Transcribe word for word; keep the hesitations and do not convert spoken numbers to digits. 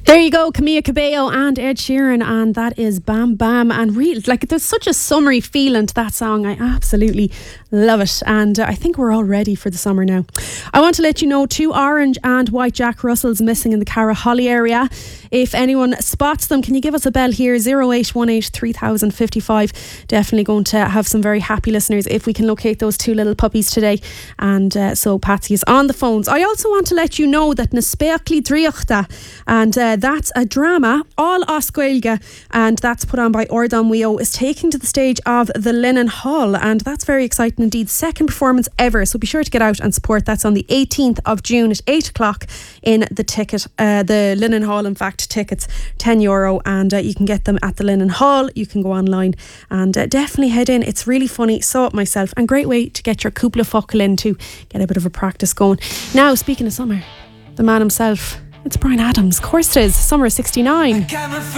There you go, Camila Cabello and Ed Sheeran, and that is Bam Bam. And really, like, there's such a summery feeling to that song. I absolutely love it, and uh, I think we're all ready for the summer now. I want to let you know two orange and white Jack Russells missing in the Carraholly area. If anyone spots them, can you give us a bell here? zero eight one eight three thousand fifty-five. Definitely going to have some very happy listeners if we can locate those two little puppies today. And uh, so Patsy is on the phones. I also want to let you know that na Speachlí Dríochta, and uh, that's a drama, all Oscailga, and that's put on by Ordon Weo, is taking to the stage of the Linen Hall, and that's very exciting indeed. Second performance ever, so be sure to get out and support. That's on the eighteenth of June at eight o'clock in the ticket, uh, the Linen Hall. In fact, tickets ten euro, and uh, you can get them at the Linen Hall. You can go online and uh, definitely head in. It's really funny, saw it myself, and great way to get your cúpla focal in to get a bit of a practice going. Now, speaking of summer, the man himself, it's Bryan Adams. Of course it is. Summer sixty-nine.